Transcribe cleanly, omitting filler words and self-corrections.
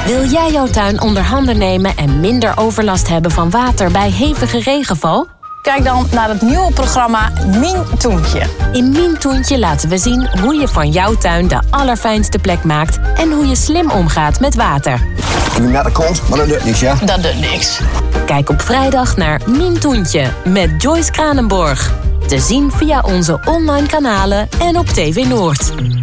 Wil jij jouw tuin onder handen nemen en minder overlast hebben van water bij hevige regenval? Kijk dan naar het nieuwe programma Mien Toentje. In Mien Toentje laten we zien hoe je van jouw tuin de allerfijnste plek maakt en hoe je slim omgaat met water. Nu naar de kont, maar dat doet niks, ja? Dat doet niks. Kijk op vrijdag naar Mien Toentje met Joyce Kranenborg. Te zien via onze online kanalen en op TV Noord.